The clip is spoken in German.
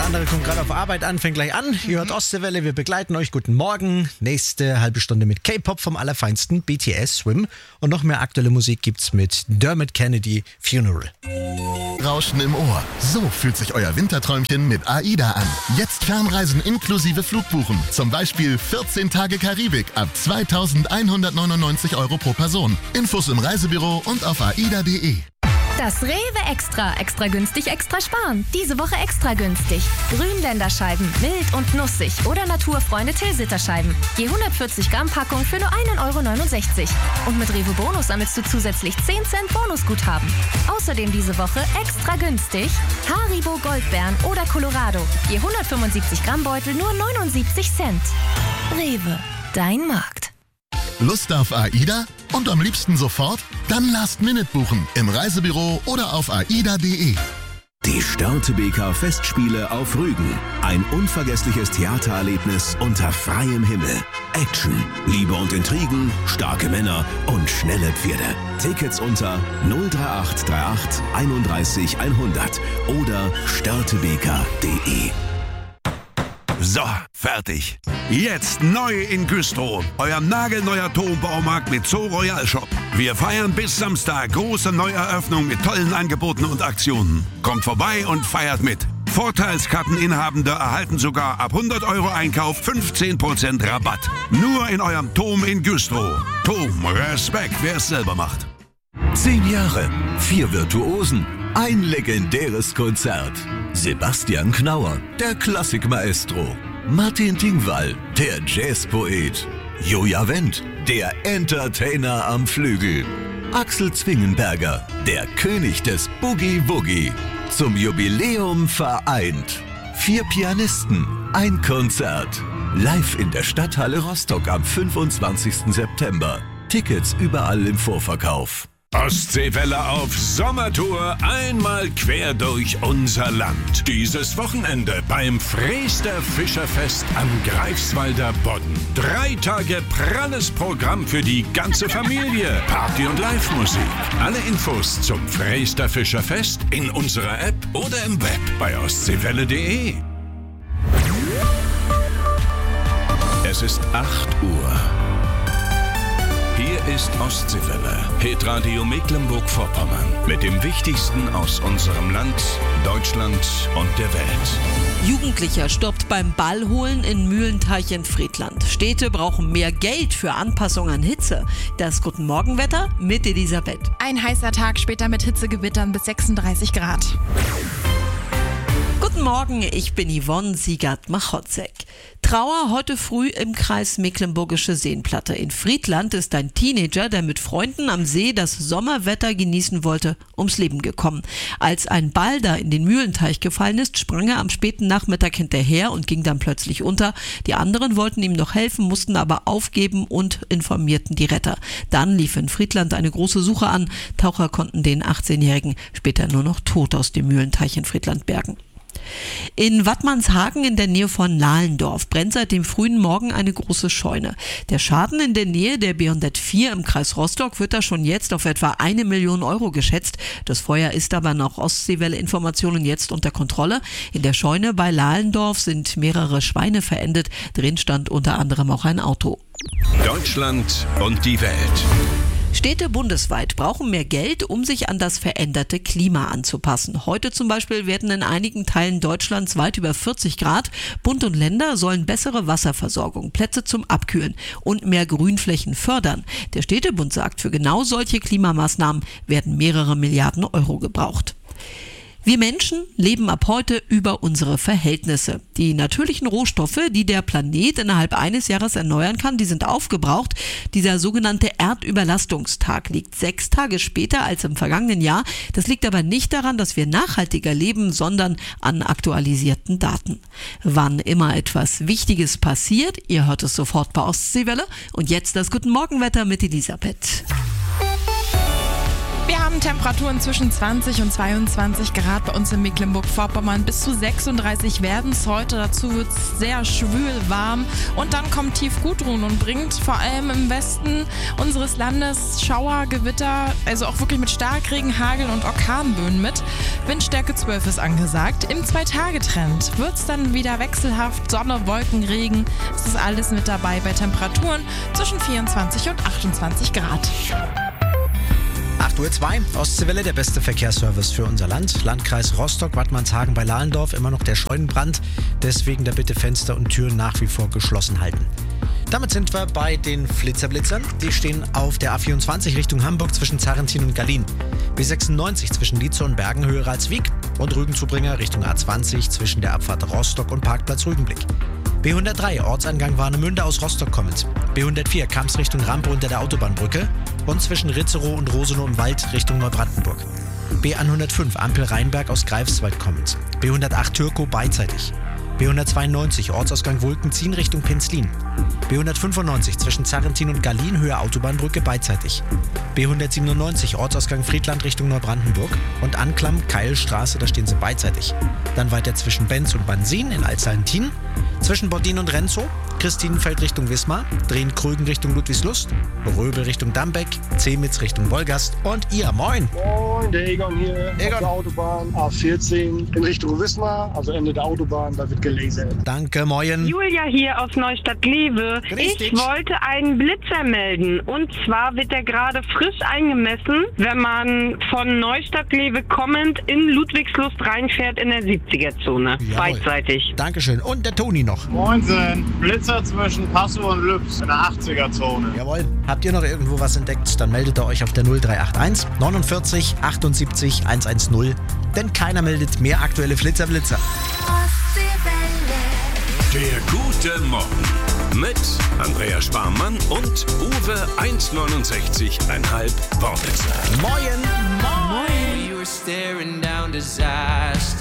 andere kommt gerade auf Arbeit an, fängt gleich an. Ihr hört Ostseewelle, wir begleiten euch. Guten Morgen. Nächste halbe Stunde mit K-Pop vom Allerfeinsten, BTS, Swim. Und noch mehr aktuelle Musik gibt's mit Dermot Kennedy, Funeral. Rauschen im Ohr. So fühlt sich euer Winterträumchen mit AIDA an. Jetzt Fernreisen inklusive Flugbuchen. Zum Beispiel 14 Tage Karibik ab 2.199 € pro Person. Infos im Reisebüro und auf aida.de. Das Rewe Extra. Extra günstig, extra sparen. Diese Woche extra günstig. Grünländerscheiben, mild und nussig. Oder Naturfreunde Tilsiterscheiben. Je 140 Gramm Packung für nur 1,69 €. Und mit Rewe Bonus sammelst du zusätzlich 10 Cent Bonusguthaben. Außerdem diese Woche extra günstig Haribo Goldbeeren oder Colorado. Je 175 Gramm Beutel nur 79 Cent. Rewe, dein Markt. Lust auf AIDA? Und am liebsten sofort? Dann Last-Minute buchen im Reisebüro oder auf aida.de. Die Störtebeker Festspiele auf Rügen. Ein unvergessliches Theatererlebnis unter freiem Himmel. Action, Liebe und Intrigen, starke Männer und schnelle Pferde. Tickets unter 03838 31 100 oder störtebeker.de. So, fertig. Jetzt neu in Güstrow. Euer nagelneuer Turmbaumarkt mit Zoo Royal Shop. Wir feiern bis Samstag große Neueröffnung mit tollen Angeboten und Aktionen. Kommt vorbei und feiert mit. Vorteilskarteninhabende erhalten sogar ab 100 € Einkauf 15% Rabatt. Nur in eurem Turm in Güstrow. Turm, Respekt, wer es selber macht. 10 Jahre, 4 Virtuosen, ein legendäres Konzert. Sebastian Knauer, der Klassikmaestro. Martin Tingwall, der Jazzpoet. Joja Wendt, der Entertainer am Flügel. Axel Zwingenberger, der König des Boogie-Woogie. Zum Jubiläum vereint. 4 Pianisten, ein Konzert. Live in der Stadthalle Rostock am 25. September. Tickets überall im Vorverkauf. Ostseewelle auf Sommertour, einmal quer durch unser Land. Dieses Wochenende beim Freester Fischerfest am Greifswalder Bodden. 3 Tage pralles Programm für die ganze Familie. Party und Live-Musik. Alle Infos zum Freester Fischerfest in unserer App oder im Web bei ostseewelle.de. Es ist 8 Uhr. Hier ist Ostseewelle, Hitradio Mecklenburg-Vorpommern. Mit dem Wichtigsten aus unserem Land, Deutschland und der Welt. Jugendlicher stirbt beim Ballholen in Mühlenteich in Friedland. Städte brauchen mehr Geld für Anpassung an Hitze. Das Guten Morgenwetter mit Elisabeth. Ein heißer Tag später mit Hitzegewittern bis 36 Grad. Guten Morgen, ich bin Yvonne Siegert-Machotzek. Trauer heute früh im Kreis Mecklenburgische Seenplatte. In Friedland ist ein Teenager, der mit Freunden am See das Sommerwetter genießen wollte, ums Leben gekommen. Als ein Ball da in den Mühlenteich gefallen ist, sprang er am späten Nachmittag hinterher und ging dann plötzlich unter. Die anderen wollten ihm noch helfen, mussten aber aufgeben und informierten die Retter. Dann lief in Friedland eine große Suche an. Taucher konnten den 18-Jährigen später nur noch tot aus dem Mühlenteich in Friedland bergen. In Wattmannshagen in der Nähe von Lahlendorf brennt seit dem frühen Morgen eine große Scheune. Der Schaden in der Nähe der B104 im Kreis Rostock wird da schon jetzt auf etwa 1 Million € geschätzt. Das Feuer ist aber nach Ostseewelle-Informationen jetzt unter Kontrolle. In der Scheune bei Lahlendorf sind mehrere Schweine verendet. Drin stand unter anderem auch ein Auto. Deutschland und die Welt. Städte bundesweit brauchen mehr Geld, um sich an das veränderte Klima anzupassen. Heute zum Beispiel werden in einigen Teilen Deutschlands weit über 40 Grad. Bund und Länder sollen bessere Wasserversorgung, Plätze zum Abkühlen und mehr Grünflächen fördern. Der Städtebund sagt, für genau solche Klimamaßnahmen werden mehrere Milliarden € gebraucht. Wir Menschen leben ab heute über unsere Verhältnisse. Die natürlichen Rohstoffe, die der Planet innerhalb eines Jahres erneuern kann, die sind aufgebraucht. Dieser sogenannte Erdüberlastungstag liegt 6 Tage später als im vergangenen Jahr. Das liegt aber nicht daran, dass wir nachhaltiger leben, sondern an aktualisierten Daten. Wann immer etwas Wichtiges passiert, ihr hört es sofort bei Ostseewelle. Und jetzt das Guten Morgenwetter mit Elisabeth. Wir haben Temperaturen zwischen 20 und 22 Grad bei uns in Mecklenburg-Vorpommern. Bis zu 36 werden es heute. Dazu wird es sehr schwül warm. Und dann kommt tief Gudrun und bringt vor allem im Westen unseres Landes Schauer, Gewitter, also auch wirklich mit Starkregen, Hagel und Orkanböen mit. Windstärke 12 ist angesagt. Im 2-Tage-Trend wird es dann wieder wechselhaft. Sonne, Wolken, Regen. Es ist alles mit dabei bei Temperaturen zwischen 24 und 28 Grad. 8:02 Uhr, Ostseewelle, der beste Verkehrsservice für unser Land. Landkreis Rostock, Wattmannshagen bei Lahlendorf, immer noch der Scheunenbrand. Deswegen da bitte Fenster und Türen nach wie vor geschlossen halten. Damit sind wir bei den Flitzerblitzern. Die stehen auf der A24 Richtung Hamburg zwischen Zarrentin und Gallien. B96 zwischen Lietzow und Bergen, Höhe Ralswiek. Und Rügenzubringer Richtung A20 zwischen der Abfahrt Rostock und Parkplatz Rügenblick. B103 Ortsangang Warnemünde aus Rostock kommend. B104 Kamps Richtung Rampe unter der Autobahnbrücke und zwischen Ritzerow und Rosenow im Wald Richtung Neubrandenburg. B105 Ampel Rheinberg aus Greifswald kommend. B108 Türkow beidseitig. B192 Ortsausgang Wolkenziehen Richtung Penzlin. B195 zwischen Zarrentin und Gallien Höhe Autobahnbrücke beidseitig. B197 Ortsausgang Friedland Richtung Neubrandenburg und Anklam Keilstraße, da stehen sie beidseitig. Dann weiter zwischen Benz und Bansin in Altsallentin, zwischen Bordin und Renzow, Christinenfeld Richtung Wismar, Drehen-Krögen Richtung Ludwigslust, Röbel Richtung Dambeck, Zemitz Richtung Wolgast und ihr, moin! Moin, der Egon hier, Egon. auf der Autobahn A14 in Richtung Wismar, also Ende der Autobahn, da wird gelasert. Danke, moin! Julia hier aus Neustadt-Glewe. Grüß dich. Ich wollte einen Blitzer melden. Und zwar wird der gerade frisch eingemessen, wenn man von Neustadt-Glewe kommend in Ludwigslust reinfährt in der 70er-Zone. Jawohl. Beidseitig. Dankeschön. Und der Toni noch. Moinsen, Blitzer zwischen Passow und Lübs in der 80er-Zone. Jawohl. Habt ihr noch irgendwo was entdeckt, dann meldet ihr euch auf der 0381 49 78 110, denn keiner meldet mehr aktuelle Flitzerblitzer. Der gute Morgen mit Andrea Sparmann und Uwe 1,69,5 Wortwitzer. Moin! You were staring down disaster.